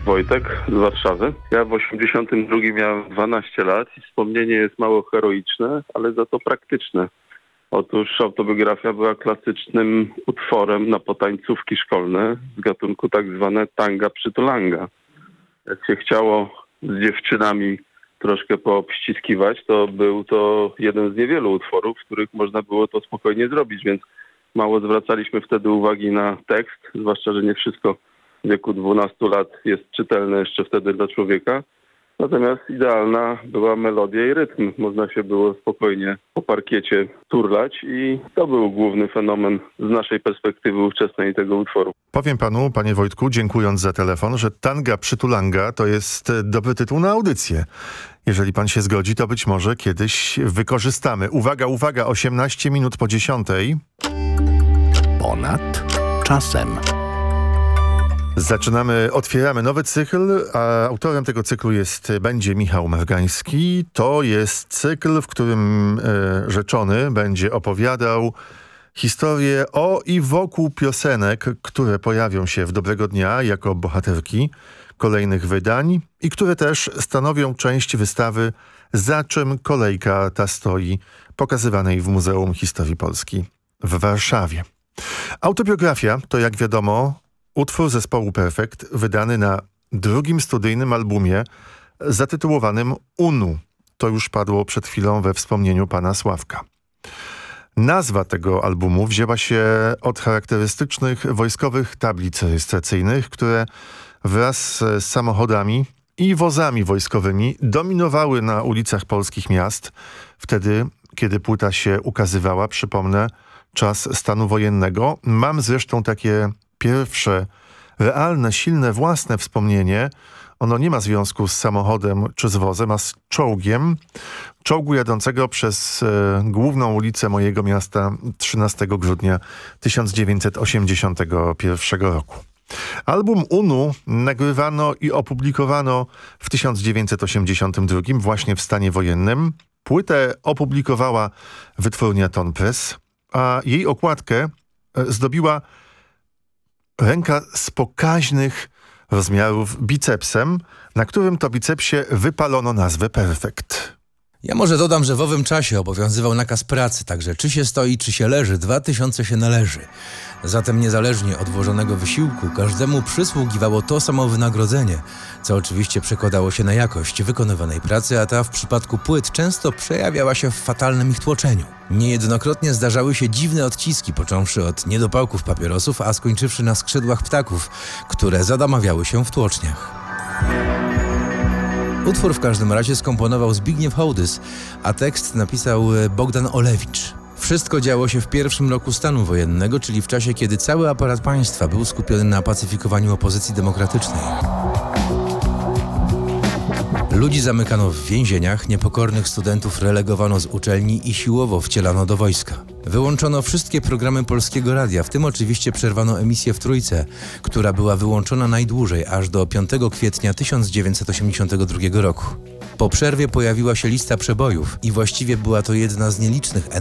Wojtek z Warszawy. Ja w 82 miałem 12 lat i wspomnienie jest mało heroiczne, ale za to praktyczne. Otóż autobiografia była klasycznym utworem na potańcówki szkolne z gatunku tak zwane tanga przytulanga. Jak się chciało z dziewczynami troszkę poobściskiwać, to był to jeden z niewielu utworów, w których można było to spokojnie zrobić, więc mało zwracaliśmy wtedy uwagi na tekst, zwłaszcza, że nie wszystko w wieku 12 lat jest czytelne jeszcze wtedy dla człowieka. Natomiast idealna była melodia i rytm. Można się było spokojnie po parkiecie turlać i to był główny fenomen z naszej perspektywy ówczesnej tego utworu. Powiem panu, panie Wojtku, dziękując za telefon, że tanga przytulanga to jest dobry tytuł na audycję. Jeżeli pan się zgodzi, to być może kiedyś wykorzystamy. Uwaga, uwaga, 18 minut po 10. Ponad czasem. Otwieramy nowy cykl, a autorem tego cyklu będzie Michał Mergański. To jest cykl, w którym rzeczony będzie opowiadał historię o i wokół piosenek, które pojawią się w Dobrego Dnia jako bohaterki kolejnych wydań i które też stanowią część wystawy Za czym kolejka ta stoi, pokazywanej w Muzeum Historii Polski w Warszawie. Autobiografia to, jak wiadomo, utwór zespołu Perfekt wydany na drugim studyjnym albumie zatytułowanym UNU. To już padło przed chwilą we wspomnieniu pana Sławka. Nazwa tego albumu wzięła się od charakterystycznych wojskowych tablic rejestracyjnych, które wraz z samochodami i wozami wojskowymi dominowały na ulicach polskich miast wtedy, kiedy płyta się ukazywała. Przypomnę, czas stanu wojennego. Mam zresztą takie pierwsze, realne, silne, własne wspomnienie. Ono nie ma związku z samochodem czy z wozem, a z czołgiem. Czołgu jadącego przez główną ulicę mojego miasta 13 grudnia 1981 roku. Album UNU nagrywano i opublikowano w 1982 właśnie w stanie wojennym. Płytę opublikowała wytwórnia Ton Press, a jej okładkę zdobiła ręka z pokaźnych rozmiarów bicepsem, na którym to bicepsie wypalono nazwę Perfekt. Ja może dodam, że w owym czasie obowiązywał nakaz pracy, także czy się stoi, czy się leży, 2000 się należy. Zatem niezależnie od włożonego wysiłku, każdemu przysługiwało to samo wynagrodzenie, co oczywiście przekładało się na jakość wykonywanej pracy, a ta w przypadku płyt często przejawiała się w fatalnym ich tłoczeniu. Niejednokrotnie zdarzały się dziwne odciski, począwszy od niedopałków papierosów, a skończywszy na skrzydłach ptaków, które zadamawiały się w tłoczniach. Utwór w każdym razie skomponował Zbigniew Hołdys, a tekst napisał Bogdan Olewicz. Wszystko działo się w pierwszym roku stanu wojennego, czyli w czasie, kiedy cały aparat państwa był skupiony na pacyfikowaniu opozycji demokratycznej. Ludzi zamykano w więzieniach, niepokornych studentów relegowano z uczelni i siłowo wcielano do wojska. Wyłączono wszystkie programy Polskiego Radia, w tym oczywiście przerwano emisję w Trójce, która była wyłączona najdłużej, aż do 5 kwietnia 1982 roku. Po przerwie pojawiła się lista przebojów i właściwie była to jedna z nielicznych